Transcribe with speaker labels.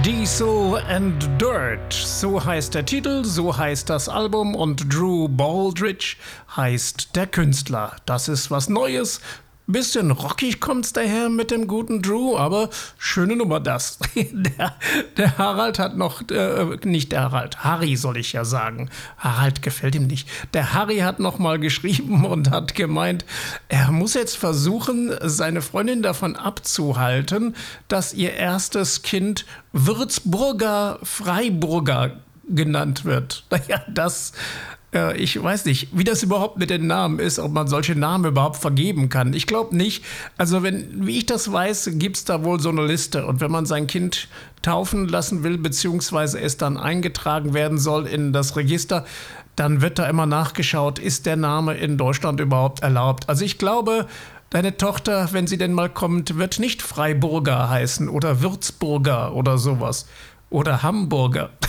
Speaker 1: Diesel and Dirt, so heißt der Titel, so heißt das Album und Drew Baldridge heißt der Künstler. Das ist was Neues. Bisschen rockig kommt's daher mit dem guten Drew, aber schöne Nummer das. Der Harald hat noch, nicht der Harald, Harry soll ich ja sagen. Harald gefällt ihm nicht. Der Harry hat noch mal geschrieben und hat gemeint, er muss jetzt versuchen, seine Freundin davon abzuhalten, dass ihr erstes Kind Würzburger Freiburger genannt wird. Naja, ich weiß nicht, wie das überhaupt mit den Namen ist, ob man solche Namen überhaupt vergeben kann. Ich glaube nicht. Also wie ich das weiß, gibt es da wohl so eine Liste. Und wenn man sein Kind taufen lassen will, beziehungsweise es dann eingetragen werden soll in das Register, dann wird da immer nachgeschaut, ist der Name in Deutschland überhaupt erlaubt. Also ich glaube, deine Tochter, wenn sie denn mal kommt, wird nicht Freiburger heißen oder Würzburger oder sowas. Oder Hamburger.